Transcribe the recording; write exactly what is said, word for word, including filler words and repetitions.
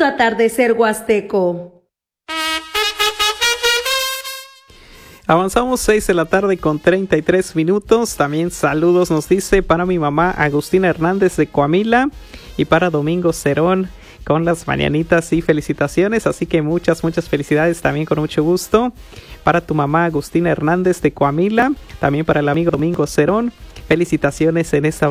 lindo atardecer huasteco. Avanzamos seis de la tarde con treinta y tres minutos. También saludos nos dice para mi mamá Agustina Hernández de Coamila y para Domingo Cerón con las mañanitas y felicitaciones. Así que muchas, muchas felicidades también con mucho gusto. Para tu mamá Agustina Hernández de Coamila, también para el amigo Domingo Cerón. Felicitaciones en esta